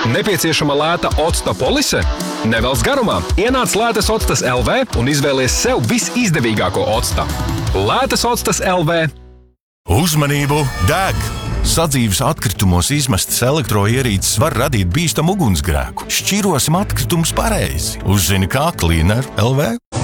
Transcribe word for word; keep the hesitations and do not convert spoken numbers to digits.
Nepieciešama lēta octa polise? Nevelc garumā. Ienāc Lētas Octas L V un izvēlies sev visizdevīgāko octa. Lētas Octas L V. Uzmanību! Deg! Sadzīves atkritumos izmestas elektroierīces var radīt bīstamu ugunsgrēku. Šķirosim atkritumus pareizi. Uzzini kā Cleaner L V.